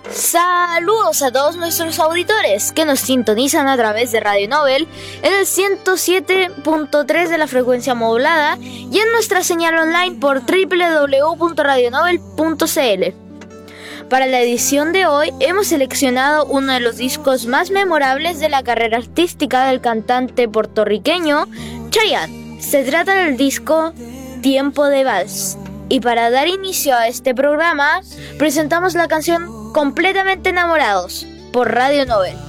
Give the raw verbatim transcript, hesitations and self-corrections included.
Saludos a todos nuestros auditores que nos sintonizan a través de Radio Nobel en el ciento siete punto tres de la frecuencia modulada y en nuestra señal online por doble u doble u doble u punto radio nobel punto c l. Para la edición de hoy hemos seleccionado uno de los discos más memorables de la carrera artística del cantante puertorriqueño Chayanne. Se trata del disco Tiempo de Vals. Y para dar inicio a este programa, presentamos la canción Completamente Enamorados por Radio Nobel.